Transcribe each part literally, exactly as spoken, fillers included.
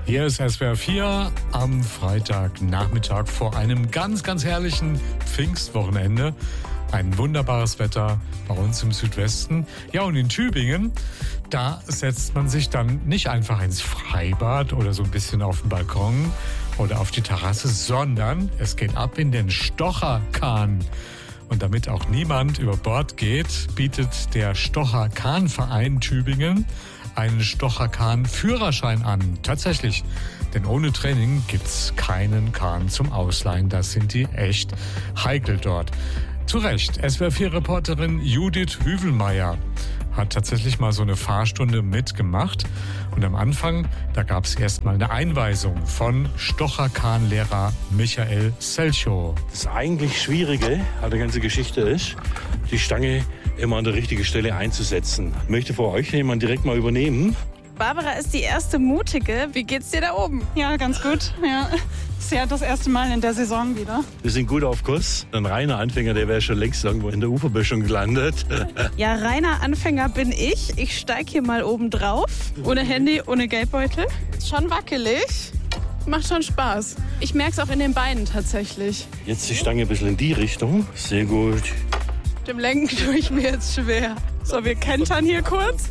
Hier ist S W R vier am Freitagnachmittag vor einem ganz, ganz herrlichen Pfingstwochenende. Ein wunderbares Wetter bei uns im Südwesten. Ja, und in Tübingen, da setzt man sich dann nicht einfach ins Freibad oder so ein bisschen auf den Balkon oder auf die Terrasse, sondern es geht ab in den Stocher-Kahn. Und damit auch niemand über Bord geht, bietet der Stocher-Kahn-Verein Tübingen einen Stocher-Kahn-Führerschein an. Tatsächlich, denn ohne Training gibt's keinen Kahn zum Ausleihen. Das sind die echt heikel dort. Zu Recht, S W R vier Reporterin Judith Hüvelmeier hat tatsächlich mal so eine Fahrstunde mitgemacht. Und am Anfang, da gab es erstmal eine Einweisung von Stocher-Kahn-Lehrer Michael Selchow. Das eigentlich Schwierige an der ganzen Geschichte ist, die Stange immer an der richtigen Stelle einzusetzen. Möchte vor euch jemand direkt mal übernehmen? Barbara ist die erste Mutige. Wie geht's dir da oben? Ja, ganz gut. Ja. Ist ja das erste Mal in der Saison wieder. Wir sind gut auf Kurs. Ein reiner Anfänger, der wäre schon längst irgendwo in der Uferböschung gelandet. Ja, reiner Anfänger bin ich. Ich steig hier mal oben drauf. Ohne Handy, ohne Geldbeutel. Ist schon wackelig. Macht schon Spaß. Ich merk's auch in den Beinen tatsächlich. Jetzt die Stange ein bisschen in die Richtung. Sehr gut. Dem Lenken tue ich mir jetzt schwer. So, wir kentern hier kurz.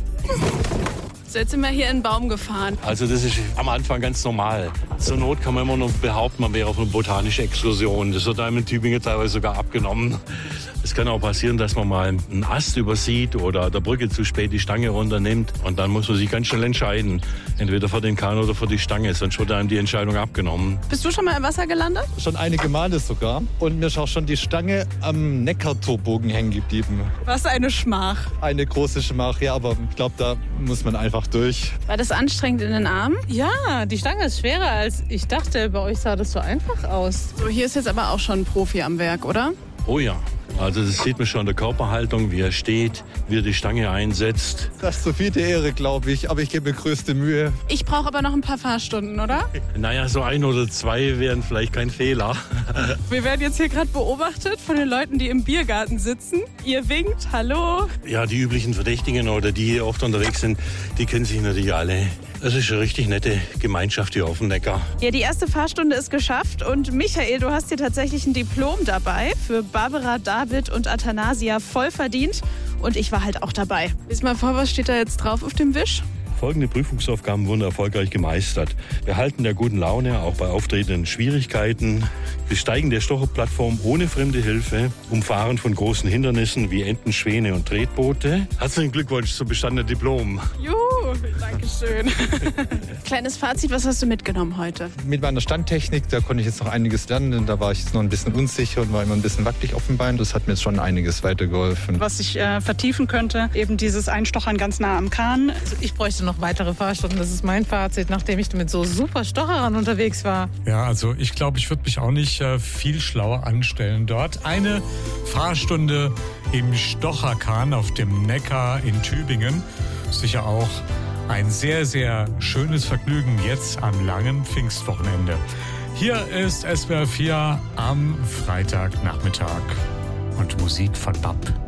So, jetzt sind wir hier in den Baum gefahren. Also das ist am Anfang ganz normal. Zur Not kann man immer noch behaupten, man wäre auf einer botanischen Exkursion. Das wird einem in Tübingen teilweise sogar abgenommen. Es kann auch passieren, dass man mal einen Ast übersieht oder der Brücke zu spät die Stange runternimmt. Und dann muss man sich ganz schnell entscheiden. Entweder für den Kahn oder für die Stange, sonst wird einem die Entscheidung abgenommen. Bist du schon mal im Wasser gelandet? Schon einige Male sogar. Und mir ist auch schon die Stange am Neckartorbogen hängen geblieben. Was eine Schmach. Eine große Schmach, ja, aber ich glaube, da muss man einfach durch. War das anstrengend in den Armen? Ja, die Stange ist schwerer als ich dachte. Bei euch sah das so einfach aus. So, hier ist jetzt aber auch schon ein Profi am Werk, oder? Oh ja. Also das sieht man schon an der Körperhaltung, wie er steht, wie er die Stange einsetzt. Das ist so viel der Ehre, glaube ich, aber ich gebe mir größte Mühe. Ich brauche aber noch ein paar Fahrstunden, oder? Naja, so ein oder zwei wären vielleicht kein Fehler. Wir werden jetzt hier gerade beobachtet von den Leuten, die im Biergarten sitzen. Ihr winkt, hallo. Ja, die üblichen Verdächtigen oder die hier oft unterwegs sind, die kennen sich natürlich alle. Das ist eine richtig nette Gemeinschaft hier auf dem Neckar. Ja, die erste Fahrstunde ist geschafft. Und Michael, du hast hier tatsächlich ein Diplom dabei für Barbara, David und Athanasia, voll verdient. Und ich war halt auch dabei. Lies mal vor, was steht da jetzt drauf auf dem Wisch? Folgende Prüfungsaufgaben wurden erfolgreich gemeistert. Behalten der guten Laune, auch bei auftretenden Schwierigkeiten. Besteigen der Stocherplattform ohne fremde Hilfe. Umfahren von großen Hindernissen wie Enten, Schwäne und Tretboote. Herzlichen Glückwunsch zum bestandenen Diplom. Juhu, danke schön. Kleines Fazit, was hast du mitgenommen heute? Mit meiner Standtechnik, da konnte ich jetzt noch einiges lernen. Da war ich jetzt noch ein bisschen unsicher und war immer ein bisschen wackelig auf dem Bein. Das hat mir jetzt schon einiges weitergeholfen. Was ich äh, vertiefen könnte, eben dieses Einstochern ganz nah am Kahn. Also ich bräuchte noch weitere Fahrstunden. Das ist mein Fazit, nachdem ich mit so super Stocherern unterwegs war. Ja, also ich glaube, ich würde mich auch nicht äh, viel schlauer anstellen dort. Eine Fahrstunde im Stocher-Kahn auf dem Neckar in Tübingen. Sicher auch ein sehr, sehr schönes Vergnügen jetzt am langen Pfingstwochenende. Hier ist S W R vier am Freitagnachmittag und Musik von Bab.